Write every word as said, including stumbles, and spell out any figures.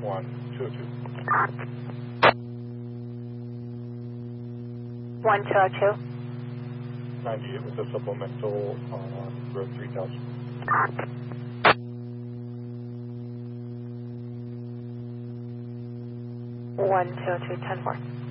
one two two. one two oh two. ninety-eight with a supplemental on road three thousand. one two oh two, ten four.